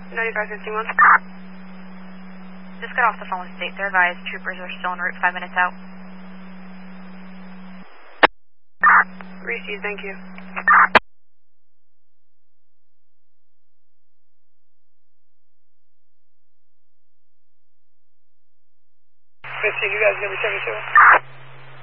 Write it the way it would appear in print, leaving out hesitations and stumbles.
9551. Just got off the phone with State. They're advised troopers are still en route 5 minutes out. Received, thank you. You guys give me 72.